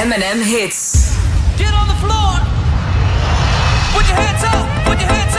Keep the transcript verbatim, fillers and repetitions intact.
M and M hits. Get on the floor. Put your hands up. Put your hands up.